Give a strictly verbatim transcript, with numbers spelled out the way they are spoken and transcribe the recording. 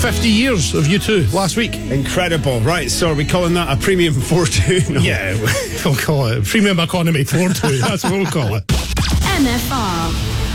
fifty years of U two last week. Incredible. Right, so are we calling that a premium four two? No. Yeah, we'll call it premium economy four two. That's what we'll call it. M F R.